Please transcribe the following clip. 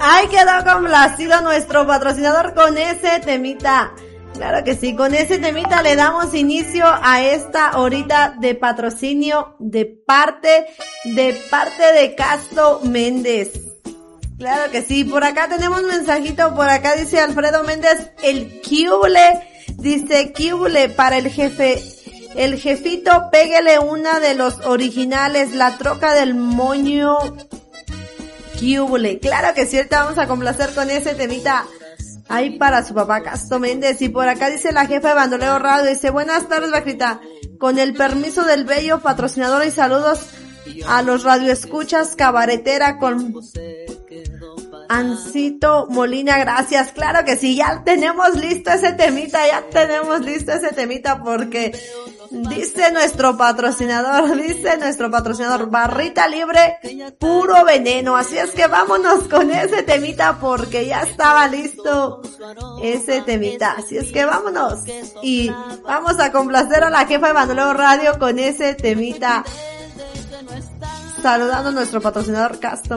Ahí quedó complacido nuestro patrocinador con ese temita. Claro que sí, con ese temita le damos inicio a esta horita de patrocinio de parte de Casto Méndez. Claro que sí, por acá tenemos un mensajito, por acá dice Alfredo Méndez, el Cúbule, dice Cúbule para el jefe, el jefito, péguele una de los originales, la troca del moño Cúbule. Claro que sí, ahorita vamos a complacer con ese temita. Ahí para su papá Casto Méndez. Y por acá dice la jefa de Bandolero Radio, dice, buenas tardes, Bajita, con el permiso del bello patrocinador y saludos a los radioescuchas, cabaretera con Ancito Molina, gracias. Claro que sí, ya tenemos listo ese temita, porque dice nuestro patrocinador, barrita libre, puro veneno. Así es que vámonos con ese temita porque ya estaba listo ese temita. Así es que vámonos y vamos a complacer a la jefa de Bandolero Radio con ese temita. Saludando a nuestro patrocinador Casto